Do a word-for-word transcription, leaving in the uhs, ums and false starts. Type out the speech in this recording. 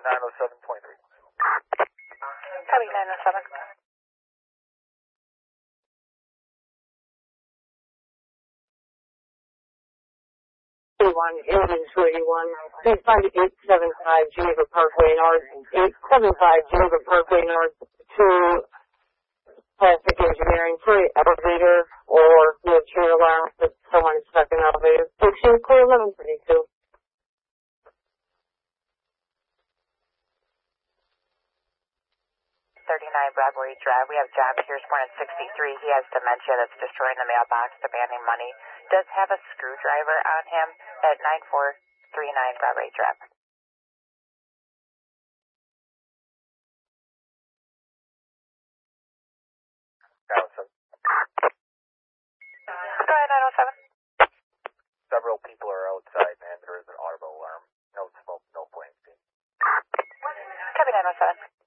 nine oh seven point three. Copy nine oh seven. One Indian two eighty-one. Please find eight seven five Geneva Parkway North. eight seven five Geneva Parkway North to Plastic Engineering for the elevator or wheelchair alarm if someone is stuck in the elevator. Station clear eleven thirty-two. thirty-nine Bradbury Drive. We have John Pierceborn at sixty-three. He has dementia that's destroying the mailbox, demanding money. Does have a screwdriver on him at nine four three nine Bradbury Drive. nine oh seven. Go ahead, nine oh seven. Several people are outside, man. There is an audible alarm. No smoke, no flame. Copy nine oh seven.